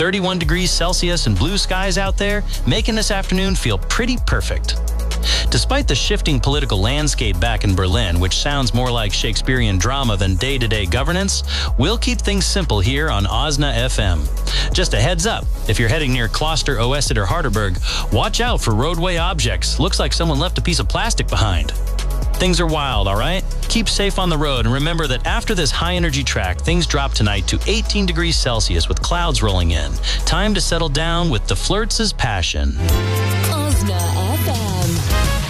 31 degrees Celsius and blue skies out there, making this afternoon feel pretty perfect. Despite the shifting political landscape back in Berlin, which sounds more like Shakespearean drama than day-to-day governance, we'll keep things simple here on OSNA FM. Just a heads up, if you're heading near Kloster, Oested, or Harderberg, watch out for roadway objects. Looks like someone left a piece of plastic behind. Things are wild, all right? Keep safe on the road, and remember that after this high-energy track, things drop tonight to 18 degrees Celsius with clouds rolling in. Time to settle down with the Flirts' Passion.